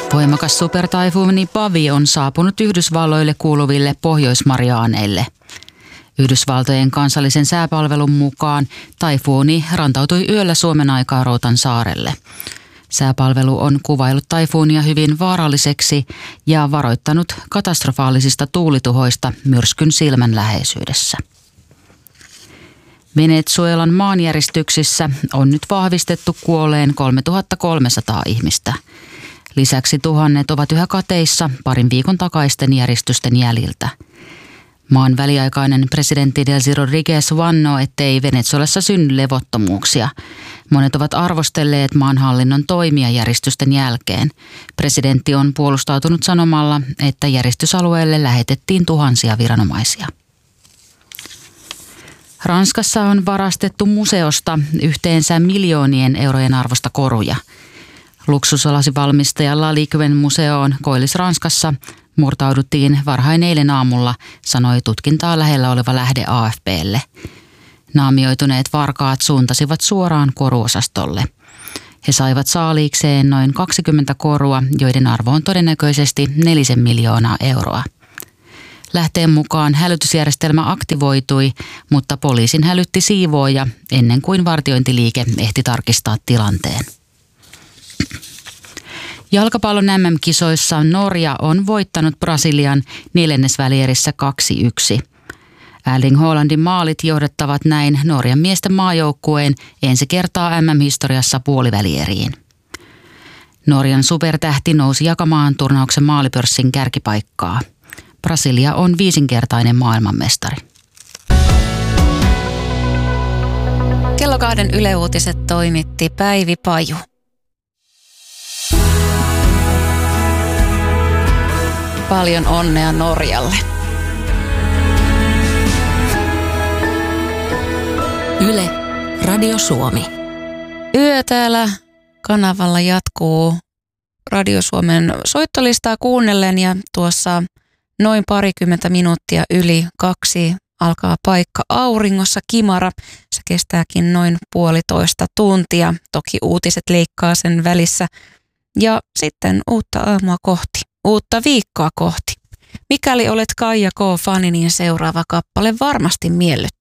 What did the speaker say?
Voimakas supertaifuuni Pavi on saapunut Yhdysvalloille kuuluville Pohjois-Mariaaneille. Yhdysvaltojen kansallisen sääpalvelun mukaan taifuuni rantautui yöllä Suomen aikaa Routan saarelle. Sääpalvelu on kuvaillut taifuunia hyvin vaaralliseksi ja varoittanut katastrofaalisista tuulituhoista myrskyn silmän läheisyydessä. Venezuelan maanjäristyksissä on nyt vahvistettu kuolleen 3300 ihmistä. Lisäksi tuhannet ovat yhä kateissa parin viikon takaisten järjestysten jäljiltä. Maan väliaikainen presidentti Delcy Rodriguez vannoo, ettei Venezuelassa synny levottomuuksia. Monet ovat arvostelleet maan hallinnon toimia järjestysten jälkeen. Presidentti on puolustautunut sanomalla, että järjestysalueelle lähetettiin tuhansia viranomaisia. Ranskassa on varastettu museosta yhteensä miljoonien eurojen arvosta koruja. Luksusolasivalmistaja Lalikven museoon Koillis-Ranskassa murtauduttiin varhain eilen aamulla, sanoi tutkintaa lähellä oleva lähde AFP:lle. Naamioituneet varkaat suuntasivat suoraan koruosastolle. He saivat saaliikseen noin 20 korua, joiden arvo on todennäköisesti 4 miljoonaa euroa. Lähteen mukaan hälytysjärjestelmä aktivoitui, mutta poliisin hälytti siivooja ennen kuin vartiointiliike ehti tarkistaa tilanteen. Jalkapallon MM-kisoissa Norja on voittanut Brasilian neljännesvälierissä 2-1. Erling Haalandin maalit johdattavat näin Norjan miesten maajoukkueen ensi kertaa MM-historiassa puolivälieriin. Norjan supertähti nousi jakamaan turnauksen maalipörssin kärkipaikkaa. Brasilia on 5-kertainen maailmanmestari. Kello 2 Yle Uutiset toimitti Päivi Paju. Paljon onnea Norjalle. Yle, Radio Suomi. Yö täällä kanavalla jatkuu Radio Suomen soittolistaa kuunnellen ja tuossa noin 20 minuuttia yli 2 alkaa paikka auringossa kimara. Se kestääkin noin 1,5 tuntia. Toki uutiset leikkaa sen välissä. Ja sitten uutta aamua kohti, uutta viikkoa kohti. Mikäli olet Kaija K. -fani, niin seuraava kappale varmasti miellyttää.